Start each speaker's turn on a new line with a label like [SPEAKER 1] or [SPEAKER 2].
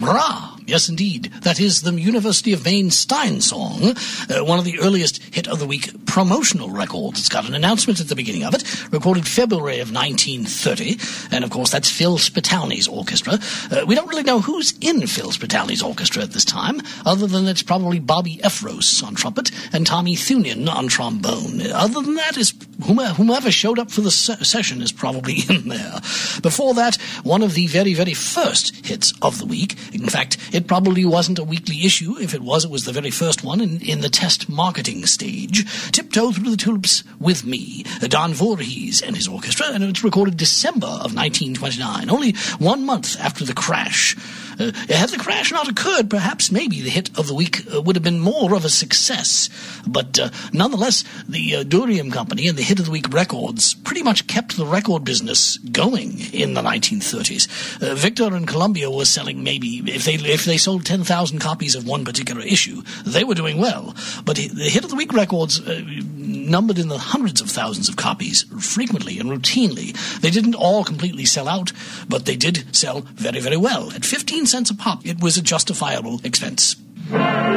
[SPEAKER 1] Hurrah! Yes, indeed. That is the University of Maine Stein song, one of the earliest Hit of the Week promotional records. It's got an announcement at the beginning of it, recorded February of 1930, and of course that's Phil Spitalny's orchestra. We don't really know who's in Phil Spitalny's orchestra at this time, other than it's probably Bobby Efros on trumpet and Tommy Thunin on trombone. Other than that, is whomever showed up for the session is probably in there. Before that, one of the very, very first hits of the week. In fact, it probably wasn't a weekly issue. If it was the very first one in the test marketing stage. Tiptoe Through the Tulips with Me, Don Voorhees and his orchestra, and it's recorded December of 1929, only 1 month after the crash. Had the crash not occurred, perhaps maybe the hit of the week would have been more of a success. But nonetheless, the Durium Company and the Hit of the Week records pretty much kept the record business going in the 1930s. Victor and Columbia were selling maybe, if they sold 10,000 copies of one particular issue, they were doing well. But the Hit of the Week records numbered in the hundreds of thousands of copies frequently and routinely. They didn't all completely sell out, but they did sell very, very well. At 15 cents a pop, it was a justifiable expense.